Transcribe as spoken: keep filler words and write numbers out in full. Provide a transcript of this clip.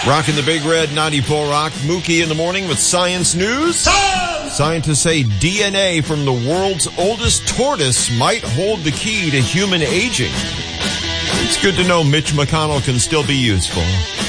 Rocking the Big Red ninety-four Rock. Mookie in the morning with Science News. Science! Scientists say D N A from the world's oldest tortoise might hold the key to human aging. It's good to know Mitch McConnell can still be useful.